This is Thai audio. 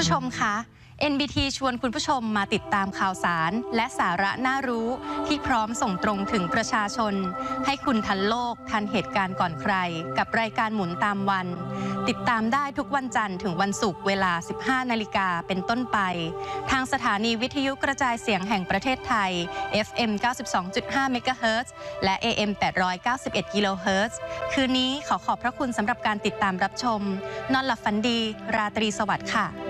ผู้ชมคะ NBT ชวนคุณผู้ชมมาติดตามข่าวสารและสาระน่ารู้ที่พร้อมส่งตรงถึงประชาชนให้คุณทันโลกทันเหตุการณ์ก่อนใครกับรายการหมุนตามวันติดตามได้ทุกวันจันทร์ถึงวันศุกร์เวลา 15 นาฬิกาเป็นต้นไปทางสถานีวิทยุกระจายเสียงแห่งประเทศไทย FM 92.5 เมกะเฮิรตซ์และ AM 891 กิโลเฮิรตซ์คืนนี้ขอบพระคุณสำหรับการติดตามรับชมนอนหลับฝันดีราตรีสวัสดิ์ค่ะ